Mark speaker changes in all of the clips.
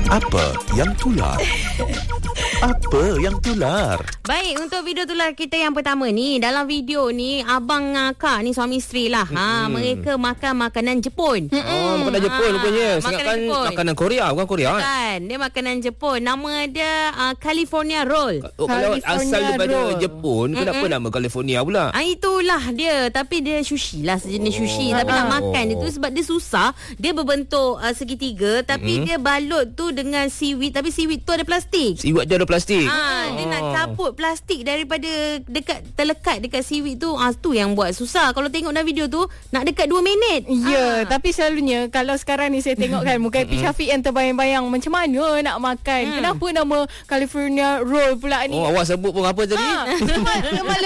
Speaker 1: Apa yang tular? Apa yang tular?
Speaker 2: Baik, untuk video tular kita yang pertama ni. Dalam video ni, abang Kak ni suami isteri lah. Mereka makan makanan Jepun.
Speaker 3: Makanan Jepun rupanya. Sangatkan makanan Korea, bukan Korea
Speaker 2: kan? Dia makanan Jepun. Nama dia California Roll.
Speaker 3: Kalau asal daripada Jepun, kenapa nama California pula?
Speaker 2: Itulah dia. Tapi dia sushi lah, sejenis sushi. Tapi nak makan dia tu sebab dia susah. Dia berbentuk segitiga. Tapi dia balut tu dengan seaweed. Tapi seaweed tu ada plastik.
Speaker 3: Seaweed dia ada plastik.
Speaker 2: Dia nak caput plastik daripada terlekat dekat seaweed tu. Tu yang buat susah. Kalau tengok dalam video tu nak dekat 2 minit.
Speaker 4: Ya, tapi selalunya kalau sekarang ni saya tengok kan muka P. Syafiq yang terbayang-bayang macam mana nak makan. Kenapa nama California Roll pula ni?
Speaker 3: Awak sebut pun apa tadi?
Speaker 4: Memang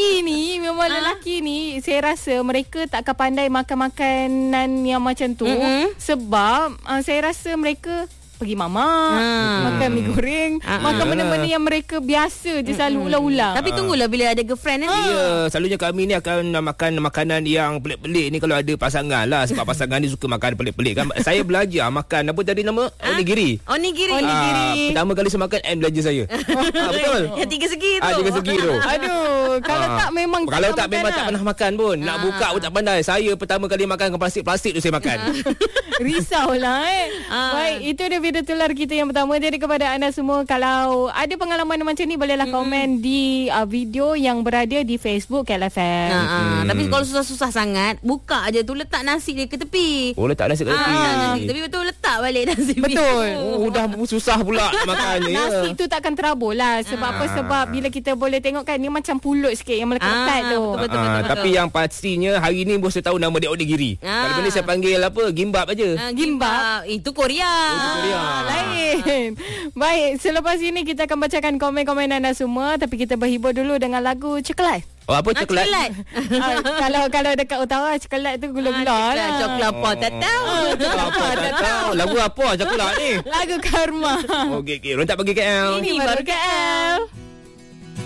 Speaker 4: lelaki ni saya rasa mereka tak akan pandai makan makanan yang macam tu. Sebab saya rasa mereka pergi mamak, makan mi goreng, makan benda-benda yang mereka biasa je selalu ulang-ulang.
Speaker 2: Tapi tunggulah bila ada girlfriend nanti.
Speaker 3: Ya, selalunya kami ni akan makan makanan yang pelik-pelik ni kalau ada pasangan lah. Sebab pasangan ni suka makan pelik-pelik kan. Saya belajar makan apa tadi nama? Onigiri. Pertama kali saya makan and belajar saya. Betul.
Speaker 2: Yang 3 segi tu.
Speaker 3: 3 segi tu.
Speaker 4: Aduh, kalau tak memang
Speaker 3: tak pernah makan pun. Nak buka pun tak pandai. Saya pertama kali makan dengan plastik tu saya makan.
Speaker 4: Risaulah Baik, itu dia video tular kita yang pertama. Jadi kepada anda semua, kalau ada pengalaman macam ni, bolehlah komen di video yang berada di Facebook KLFM.
Speaker 2: Tapi kalau susah-susah sangat, buka aje tu, letak nasi dia ke tepi.
Speaker 3: Letak nasi ke tepi.
Speaker 2: Tapi betul letak balik nasi.
Speaker 4: Betul.
Speaker 3: Dah susah pula nak makan ni.
Speaker 4: Nasi tu takkan terabur lah. Sebab apa? Sebab bila kita boleh tengok kan, ni macam pulut sikit yang melekat tu.
Speaker 2: Betul.
Speaker 3: Tapi yang pastinya hari ni bos saya tahu nama dia onigiri. Kalau benda saya panggil apa? Gimbap aja.
Speaker 4: Gimbap
Speaker 2: itu Korea.
Speaker 4: Lain. Baik, selepas ini kita akan bacakan komen-komen anda semua. Tapi kita berhibur dulu dengan lagu Coklat.
Speaker 3: Apa coklat?
Speaker 4: Kalau dekat utara, coklat tu gula-gula lah.
Speaker 2: Coklat apa tak tahu.
Speaker 3: Lagu apa coklat ni?
Speaker 4: Lagu Karma.
Speaker 3: Okey. Orang tak pergi KL.
Speaker 4: Ini baru KL.